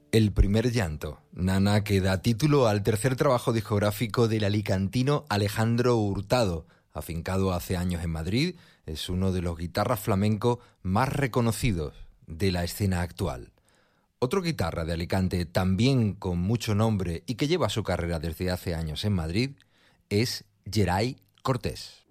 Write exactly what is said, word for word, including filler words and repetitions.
El primer llanto, Nana, que da título al tercer trabajo discográfico del alicantino Alejandro Hurtado, afincado hace años en Madrid, es uno de los guitarras flamencos más reconocidos de la escena actual. Otro guitarra de Alicante, también con mucho nombre y que lleva su carrera desde hace años en Madrid, es Geray Cortés.